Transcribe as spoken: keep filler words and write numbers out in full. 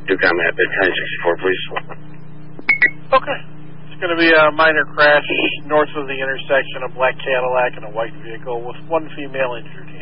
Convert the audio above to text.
Duke, I'm at ten sixty-four, please. Okay. It's going to be a minor crash north of the intersection, a black Cadillac and a white vehicle with one female injured.